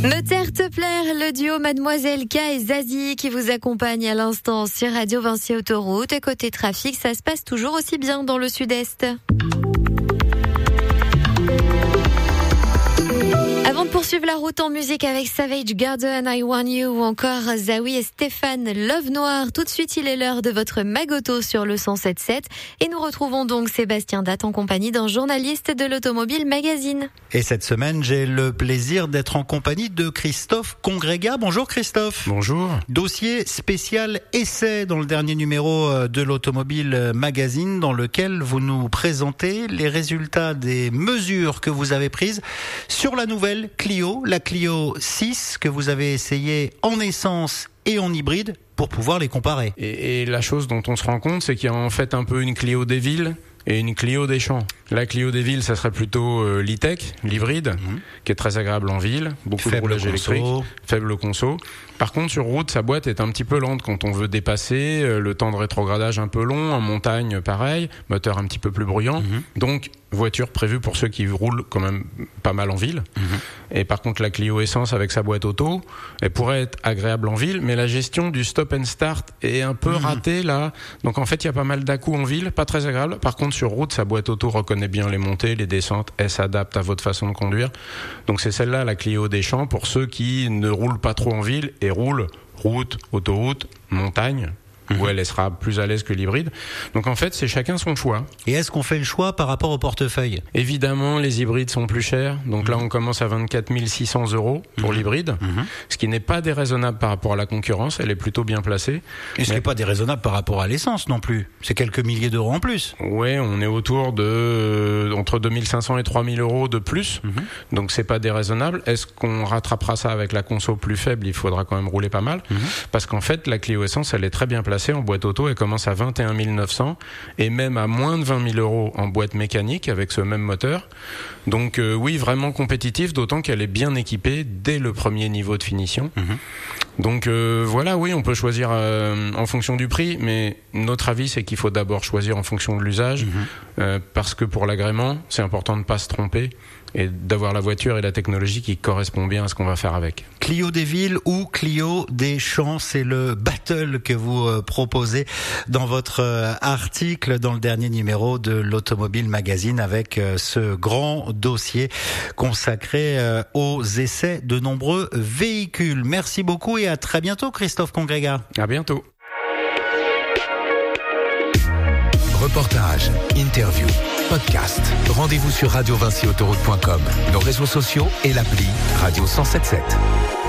Notaire te plaire, le duo Mademoiselle K et Zazie qui vous accompagne à l'instant sur Radio Vinci Autoroute. Et côté trafic, ça se passe toujours aussi bien dans le sud-est. Avant de poursuivre la route en musique avec Savage Garden, I Want You ou encore Zawi et Stéphane, Love Noir, tout de suite il est l'heure de votre Magoto sur le 107.7 et nous retrouvons donc Sébastien Datt en compagnie d'un journaliste de l'Automobile Magazine. Et cette semaine, j'ai le plaisir d'être en compagnie de Christophe Congrégat. Bonjour Christophe. Bonjour. Dossier spécial essai dans le dernier numéro de l'Automobile Magazine dans lequel vous nous présentez les résultats des mesures que vous avez prises sur la nouvelle Clio, la Clio 6 que vous avez essayé en essence et en hybride pour pouvoir les comparer. Et la chose dont on se rend compte, c'est qu'il y a en fait un peu une Clio des villes et une Clio des champs. La Clio des villes, ça serait plutôt l'e-tech, l'hybride, qui est très agréable en ville, beaucoup de roulage électrique, faible conso. Par contre, sur route, sa boîte est un petit peu lente quand on veut dépasser, le temps de rétrogradage un peu long, en montagne pareil, moteur un petit peu plus bruyant. Donc, voiture prévue pour ceux qui roulent quand même pas mal en ville. Et par contre, la Clio Essence avec sa boîte auto, elle pourrait être agréable en ville, mais la gestion du stop and start est un peu ratée là. Donc en fait, il y a pas mal d'à-coups en ville, pas très agréable. Par contre, sur route, sa boîte auto reconnaît bien les montées, les descentes, elle s'adapte à votre façon de conduire. Donc c'est celle-là, la Clio des champs, pour ceux qui ne roulent pas trop en ville et roulent route, autoroute, montagne, où elle sera plus à l'aise que l'hybride. Donc en fait, c'est chacun son choix. Et est-ce qu'on fait le choix par rapport au portefeuille ? Évidemment, les hybrides sont plus chers. Donc là, on commence à 24 600 € pour l'hybride, ce qui n'est pas déraisonnable par rapport à la concurrence. Elle est plutôt bien placée. Et ce n'est pas déraisonnable par rapport à l'essence non plus. C'est quelques milliers d'euros en plus. Ouais, on est autour de entre 2500 et 3000 € de plus. Donc c'est pas déraisonnable. Est-ce qu'on rattrapera ça avec la conso plus faible ? Il faudra quand même rouler pas mal. Parce qu'en fait, la Clio Essence, elle est très bien placée. En boîte auto, elle commence à 21 900 et même à moins de 20 000 € en boîte mécanique avec ce même moteur. Donc oui, vraiment compétitif, d'autant qu'elle est bien équipée dès le premier niveau de finition. Donc voilà, oui, on peut choisir en fonction du prix, mais notre avis, c'est qu'il faut d'abord choisir en fonction de l'usage, parce que pour l'agrément, c'est important de ne pas se tromper et d'avoir la voiture et la technologie qui correspond bien à ce qu'on va faire avec. Clio des villes ou Clio des champs, c'est le battle que vous proposez dans votre article dans le dernier numéro de l'Automobile Magazine avec ce grand dossier consacré aux essais de nombreux véhicules. Merci beaucoup et à très bientôt Christophe Congrégat. À bientôt. Reportage, interview, podcast. Rendez-vous sur radiovinciautoroute.com, nos réseaux sociaux et l'appli Radio 107.7.